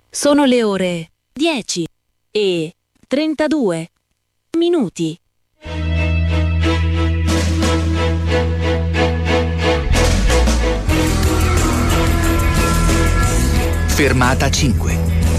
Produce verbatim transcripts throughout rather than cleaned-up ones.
Sono le ore dieci e trentadue minuti. Fermata cinque.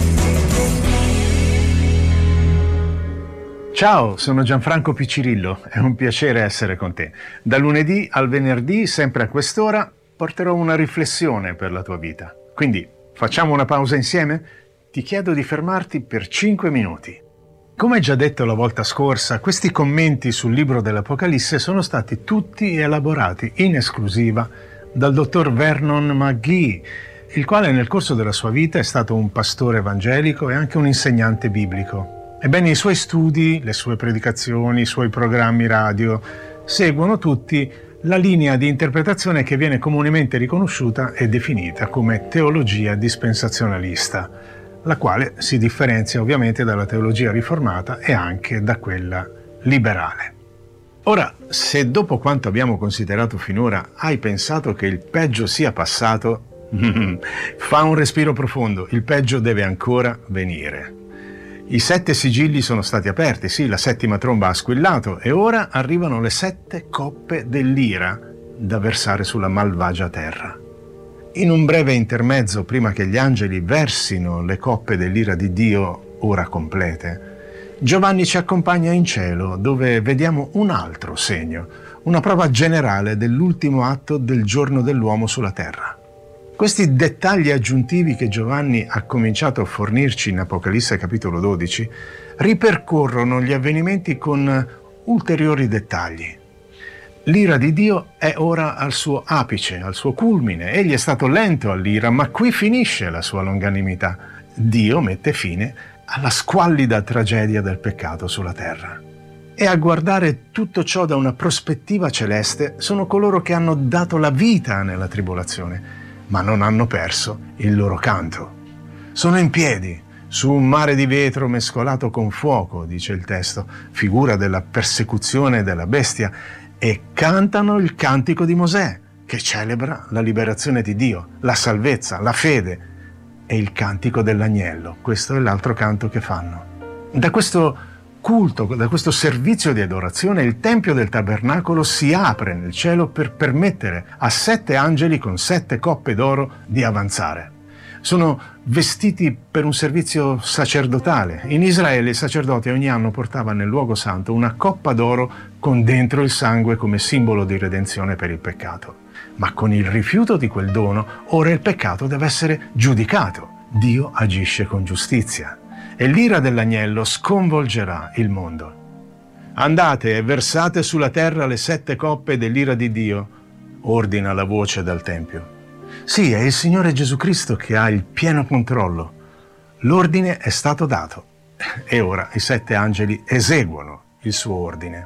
Ciao, sono Gianfranco Piccirillo, è un piacere essere con te. Da lunedì al venerdì, sempre a quest'ora, porterò una riflessione per la tua vita. Quindi, facciamo una pausa insieme? Ti chiedo di fermarti per cinque minuti. Come già detto la volta scorsa, questi commenti sul libro dell'Apocalisse sono stati tutti elaborati in esclusiva dal dottor Vernon McGee, il quale nel corso della sua vita è stato un pastore evangelico e anche un insegnante biblico. Ebbene, i suoi studi, le sue predicazioni, i suoi programmi radio seguono tutti la linea di interpretazione che viene comunemente riconosciuta e definita come teologia dispensazionalista, la quale si differenzia ovviamente dalla teologia riformata e anche da quella liberale. Ora, se dopo quanto abbiamo considerato finora hai pensato che il peggio sia passato, fa un respiro profondo, il peggio deve ancora venire. I sette sigilli sono stati aperti, sì, la settima tromba ha squillato e ora arrivano le sette coppe dell'ira da versare sulla malvagia terra. In un breve intermezzo, prima che gli angeli versino le coppe dell'ira di Dio, ora complete, Giovanni ci accompagna in cielo, dove vediamo un altro segno, una prova generale dell'ultimo atto del giorno dell'uomo sulla terra. Questi dettagli aggiuntivi che Giovanni ha cominciato a fornirci in Apocalisse capitolo dodici ripercorrono gli avvenimenti con ulteriori dettagli. L'ira di Dio è ora al suo apice, al suo culmine. Egli è stato lento all'ira, ma qui finisce la sua longanimità. Dio mette fine alla squallida tragedia del peccato sulla terra. E a guardare tutto ciò da una prospettiva celeste sono coloro che hanno dato la vita nella tribolazione, ma non hanno perso il loro canto. Sono in piedi, su un mare di vetro mescolato con fuoco, dice il testo, figura della persecuzione della bestia, e cantano il cantico di Mosè, che celebra la liberazione di Dio, la salvezza, la fede, e il cantico dell'agnello. Questo è l'altro canto che fanno. Da questo culto, da questo servizio di adorazione, il Tempio del Tabernacolo si apre nel cielo per permettere a sette angeli con sette coppe d'oro di avanzare. Sono vestiti per un servizio sacerdotale. In Israele i sacerdoti ogni anno portavano nel luogo santo una coppa d'oro con dentro il sangue come simbolo di redenzione per il peccato. Ma con il rifiuto di quel dono, ora il peccato deve essere giudicato. Dio agisce con giustizia. E l'ira dell'agnello sconvolgerà il mondo. Andate e versate sulla terra le sette coppe dell'ira di Dio, ordina la voce dal Tempio. Sì, è il Signore Gesù Cristo che ha il pieno controllo. L'ordine è stato dato e ora i sette angeli eseguono il suo ordine.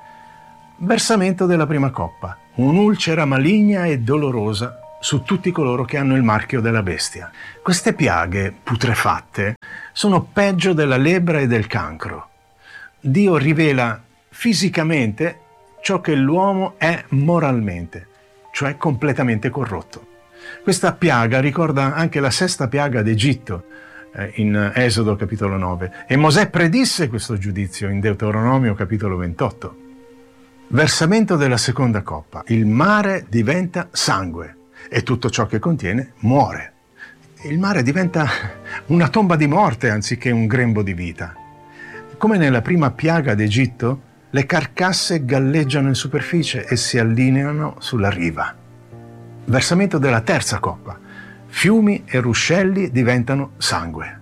Versamento della prima coppa, un'ulcera maligna e dolorosa su tutti coloro che hanno il marchio della bestia. Queste piaghe putrefatte sono peggio della lebbra e del cancro. Dio rivela fisicamente ciò che l'uomo è moralmente, cioè completamente corrotto. Questa piaga ricorda anche la sesta piaga d'Egitto eh, in Esodo capitolo nove, e Mosè predisse questo giudizio in Deuteronomio capitolo ventotto. Versamento della seconda coppa. Il mare diventa sangue e tutto ciò che contiene muore. Il mare diventa una tomba di morte anziché un grembo di vita. Come nella prima piaga d'Egitto, le carcasse galleggiano in superficie e si allineano sulla riva. Versamento della terza coppa. Fiumi e ruscelli diventano sangue.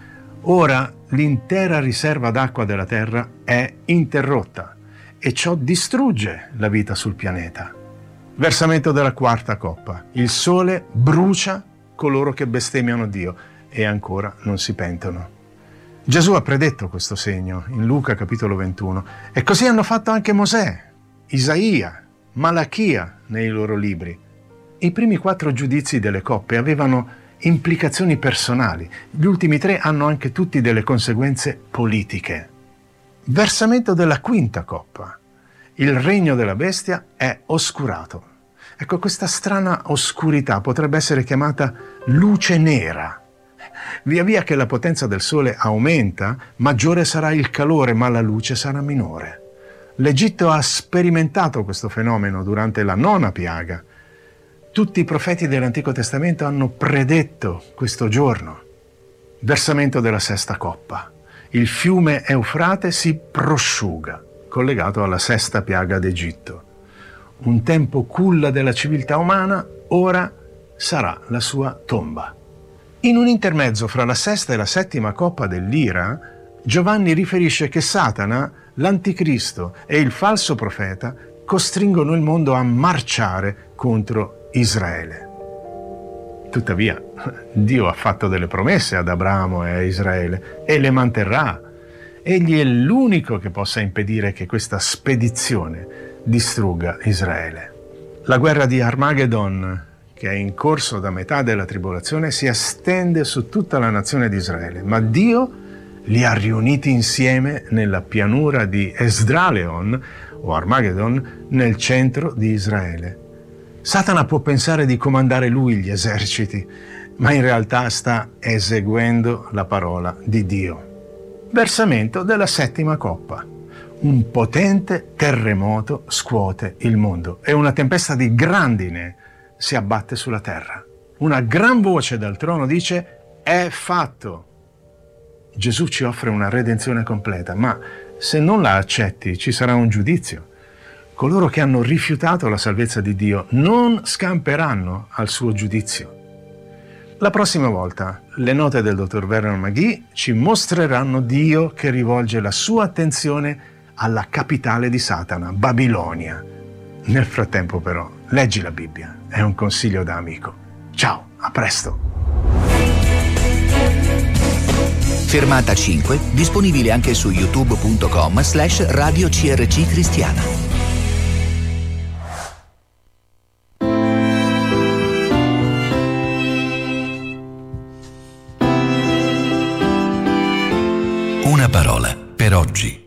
Ora l'intera riserva d'acqua della terra è interrotta e ciò distrugge la vita sul pianeta. Versamento della quarta coppa. Il sole brucia coloro che bestemmiano Dio e ancora non si pentono. Gesù ha predetto questo segno in Luca capitolo ventuno e così hanno fatto anche Mosè, Isaia, Malachia nei loro libri. I primi quattro giudizi delle coppe avevano implicazioni personali, gli ultimi tre hanno anche tutti delle conseguenze politiche. Versamento della quinta coppa. Il regno della bestia è oscurato. Ecco, questa strana oscurità potrebbe essere chiamata luce nera. Via via che la potenza del sole aumenta, maggiore sarà il calore, ma la luce sarà minore. L'Egitto ha sperimentato questo fenomeno durante la nona piaga. Tutti i profeti dell'Antico Testamento hanno predetto questo giorno. Versamento della sesta coppa. Il fiume Eufrate si prosciuga, collegato alla sesta piaga d'Egitto. Un tempo culla della civiltà umana, ora sarà la sua tomba. In un intermezzo fra la sesta e la settima coppa dell'ira, Giovanni riferisce che Satana, l'Anticristo e il falso profeta costringono il mondo a marciare contro Israele. Tuttavia, Dio ha fatto delle promesse ad Abramo e a Israele e le manterrà. Egli è l'unico che possa impedire che questa spedizione distrugga Israele. La guerra di Armageddon, che è in corso da metà della tribolazione, si estende su tutta la nazione di Israele, ma Dio li ha riuniti insieme nella pianura di Esdraleon o Armageddon nel centro di Israele. Satana può pensare di comandare lui gli eserciti, ma in realtà sta eseguendo la parola di Dio. Versamento della settima coppa. Un potente terremoto scuote il mondo e una tempesta di grandine si abbatte sulla terra. Una gran voce dal trono dice: è fatto. Gesù ci offre una redenzione completa, ma se non la accetti ci sarà un giudizio. Coloro che hanno rifiutato la salvezza di Dio non scamperanno al suo giudizio. La prossima volta le note del dottor Vernon McGee ci mostreranno Dio che rivolge la sua attenzione alla capitale di Satana, Babilonia. Nel frattempo però, leggi la Bibbia, è un consiglio da amico. Ciao, a presto! Fermata cinque, disponibile anche su youtube punto com slash radio C R C cristiana. Una parola per oggi.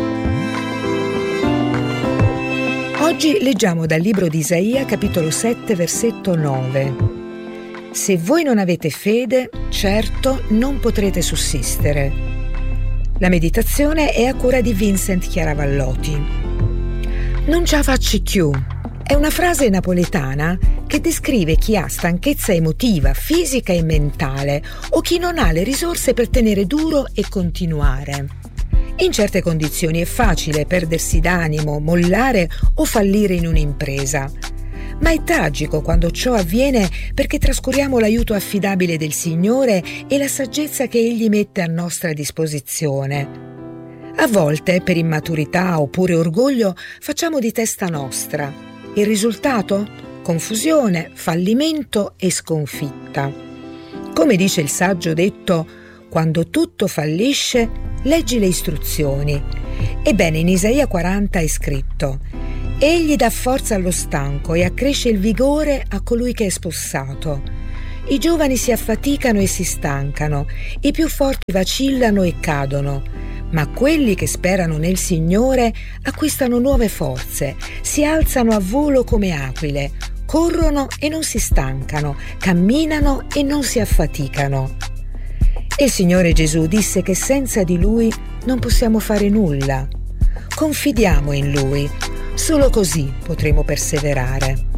Oggi leggiamo dal libro di Isaia, capitolo sette, versetto nove. Se voi non avete fede, certo non potrete sussistere. La meditazione è a cura di Vincent Chiaravallotti. Non ce la facci più è una frase napoletana che descrive chi ha stanchezza emotiva, fisica e mentale o chi non ha le risorse per tenere duro e continuare. In certe condizioni è facile perdersi d'animo, mollare o fallire in un'impresa. Ma è tragico quando ciò avviene perché trascuriamo l'aiuto affidabile del Signore e la saggezza che Egli mette a nostra disposizione. A volte, per immaturità oppure orgoglio, facciamo di testa nostra. Il risultato? Confusione, fallimento e sconfitta. Come dice il saggio detto, quando tutto fallisce, leggi le istruzioni. Ebbene, in Isaia quaranta è scritto: Egli dà forza allo stanco e accresce il vigore a colui che è spossato. I giovani si affaticano e si stancano, i più forti vacillano e cadono, ma quelli che sperano nel Signore acquistano nuove forze, si alzano a volo come aquile, corrono e non si stancano, camminano e non si affaticano. Il Signore Gesù disse che senza di Lui non possiamo fare nulla. Confidiamo in Lui, solo così potremo perseverare.